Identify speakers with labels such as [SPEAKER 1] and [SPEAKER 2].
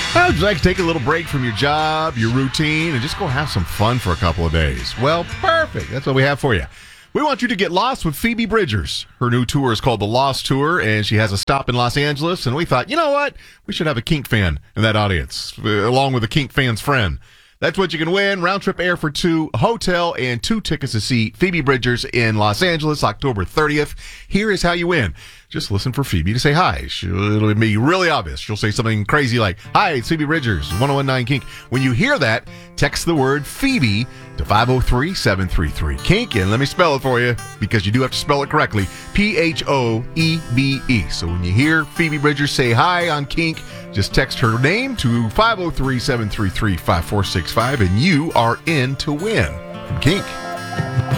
[SPEAKER 1] Would you like to take a little break from your job, your routine, and just go have some fun for a couple of days? Well, perfect. That's what we have for you. We want you to get lost with Phoebe Bridgers. Her new tour is called The Lost Tour, and she has a stop in Los Angeles. And we thought, you know what? We should have a Kink fan in that audience, along with a Kink fan's friend. That's what you can win. Round trip air for 2, hotel, and 2 tickets to see Phoebe Bridgers in Los Angeles, October 30th. Here is how you win. Just listen for Phoebe to say hi. It'll be really obvious. She'll say something crazy like, "Hi, it's Phoebe Bridgers, 1019 Kink." When you hear that, text the word Phoebe to 503-733-KINK. And let me spell it for you, because you do have to spell it correctly. P-H-O-E-B-E. So when you hear Phoebe Bridgers say hi on Kink, just text her name to 503-733-5465, and you are in to win from Kink.